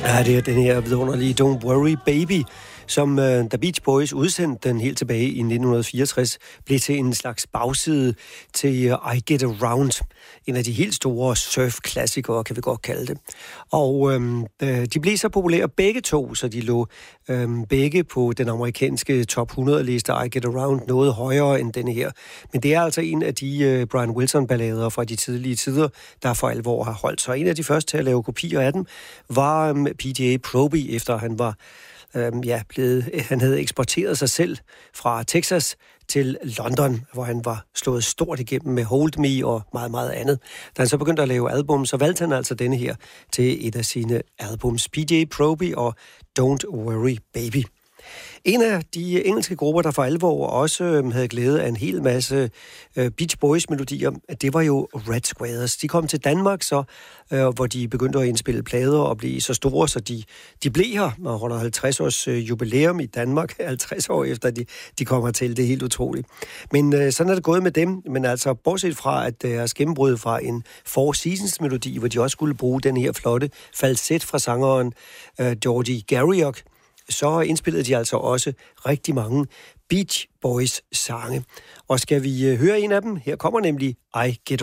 Ja, det er den her vidunderlige Don't Worry Baby, som The Beach Boys udsendte den helt tilbage i 1964, blev til en slags bagside til I Get Around, en af de helt store surf-klassikere, kan vi godt kalde det. Og de blev så populære begge to, så de lå begge på den amerikanske top 100-liste I Get Around noget højere end denne her. Men det er altså en af de Brian Wilson-ballader fra de tidlige tider, der for alvor har holdt sig. En af de første til at lave kopier af dem var PJ Proby, efter han var han havde eksporteret sig selv fra Texas til London, hvor han var slået stort igennem med Hold Me og meget, meget andet. Da han så begyndte at lave album, så valgte han altså denne her til et af sine albums. PJ Proby og Don't Worry Baby. En af de engelske grupper, der for alvor også havde glæde af en hel masse Beach Boys-melodier, det var jo Red Squares. De kom til Danmark, så, hvor de begyndte at indspille plader og blive så store, så de blev her og holder 50 års jubilæum i Danmark, 50 år efter de kommer til. Det er helt utroligt. Men sådan er det gået med dem. Men altså, bortset fra, at deres gennembrud fra en Four Seasons-melodi, hvor de også skulle bruge den her flotte falset fra sangeren Georgie Garriock, så indspillede de altså også rigtig mange Beach Boys sange. Og skal vi høre en af dem? Her kommer nemlig I Get